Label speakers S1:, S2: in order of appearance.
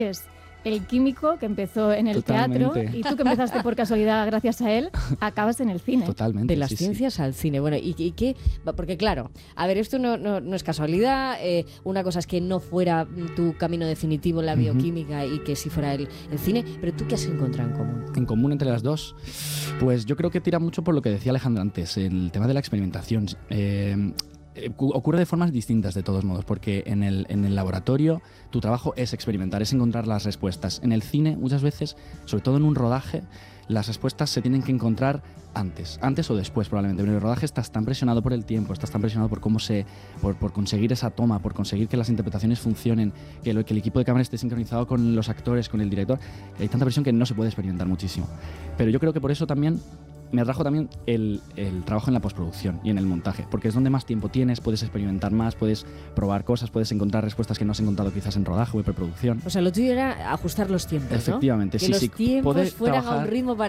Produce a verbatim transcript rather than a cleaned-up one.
S1: es el químico que empezó en el
S2: Totalmente.
S1: teatro y tú que empezaste por casualidad gracias a él, acabas en el cine.
S2: Totalmente.
S3: De las
S2: sí,
S3: ciencias
S2: sí.
S3: al cine. Bueno, ¿y, y qué? Porque claro, a ver, esto no, no, no es casualidad. Eh, una cosa es que no fuera tu camino definitivo en la bioquímica uh-huh. y que sí fuera el, el cine, pero ¿tú qué has encontrado en común?
S2: En común entre las dos, pues yo creo que tira mucho por lo que decía Alejandra antes, el tema de la experimentación. Eh, ocurre de formas distintas de todos modos, porque en el, en el laboratorio tu trabajo es experimentar, es encontrar las respuestas. En el cine muchas veces, sobre todo en un rodaje, las respuestas se tienen que encontrar antes, antes o después probablemente, pero en el rodaje estás tan presionado por el tiempo, estás tan presionado por cómo se, por, por conseguir esa toma, por conseguir que las interpretaciones funcionen, que, lo, que el equipo de cámara esté sincronizado con los actores, con el director, que hay tanta presión que no se puede experimentar muchísimo. Pero yo creo que por eso también me atrajo también el, el trabajo en la postproducción y en el montaje, porque es donde más tiempo tienes, puedes experimentar más, puedes probar cosas, puedes encontrar respuestas que no has encontrado quizás en rodaje o en preproducción.
S3: O sea, lo tuyo era ajustar los tiempos,
S2: Efectivamente,
S3: ¿no?
S2: sí,
S3: que los
S2: sí.
S3: tiempos
S2: Poder
S3: fueran
S2: trabajar
S3: a un ritmo para